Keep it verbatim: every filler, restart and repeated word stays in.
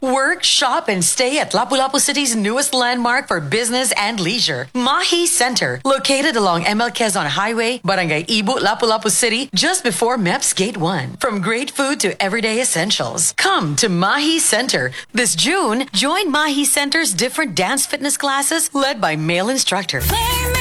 Work, shop, and stay at Lapu-Lapu City's newest landmark for business and leisure, Mahi Center, located along M L Quezon Highway, Barangay Ibu, Lapu-Lapu City, just before M E P S Gate one. From great food to everyday essentials, come to Mahi Center. This June, join Mahi Center's different dance fitness classes led by male instructors.